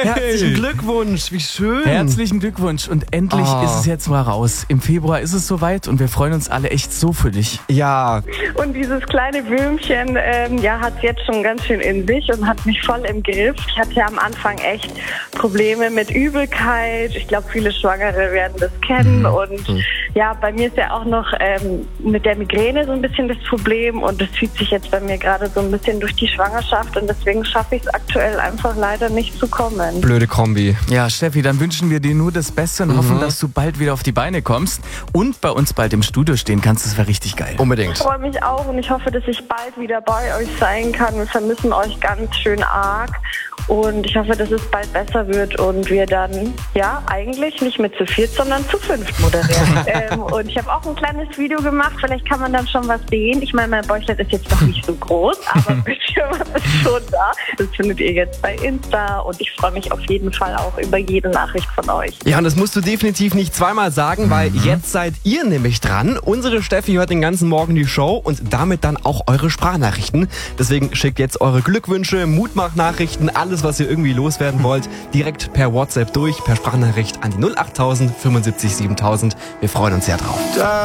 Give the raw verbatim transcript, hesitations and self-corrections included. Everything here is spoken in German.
Herzlichen Glückwunsch, wie schön. Herzlichen Glückwunsch und endlich Oh. ist es jetzt mal raus. Im Februar ist es soweit und wir freuen uns alle echt so für dich. Ja, Und dieses kleine Würmchen, ähm, ja, hat es jetzt schon ganz schön in sich und hat mich voll im Griff. Ich hatte ja am Anfang echt Probleme mit Übelkeit. Ich glaube, viele Schwangere werden das kennen. Mhm. Und Mhm. ja, bei mir ist ja auch noch ähm, mit der Migräne so ein bisschen das Problem. Und das zieht sich jetzt bei mir gerade so ein bisschen durch die Schwangerschaft. Und deswegen schaffe ich es aktuell einfach leider nicht zu kommen. blöde Kombi. Ja, Steffi, dann wünschen wir dir nur das Beste und hoffen, dass du bald wieder auf die Beine kommst und bei uns bald im Studio stehen kannst. Das wäre richtig geil. Unbedingt. Ich freue mich auch und ich hoffe, dass ich bald wieder bei euch sein kann. Wir vermissen euch ganz schön arg und ich hoffe, dass es bald besser wird und wir dann, ja, eigentlich nicht mehr zu viert, sondern zu fünft moderieren. ähm, und ich habe auch ein kleines Video gemacht, vielleicht kann man dann schon was sehen. Ich meine, mein Bäuchlein ist jetzt noch nicht so groß, aber ein bisschen was ist schon da. Das findet ihr jetzt bei Insta und ich freue mich auf jeden Fall auch über jede Nachricht von euch. Ja, und das musst du definitiv nicht zweimal sagen, weil jetzt seid ihr nämlich dran. Unsere Steffi hört den ganzen Morgen die Show und damit dann auch eure Sprachnachrichten. Deswegen schickt jetzt eure Glückwünsche, Mutmachnachrichten, alles, was ihr irgendwie loswerden wollt, direkt per WhatsApp durch, per Sprachnachricht an die null achttausend fünfundsiebzig siebentausend. Wir freuen uns sehr drauf.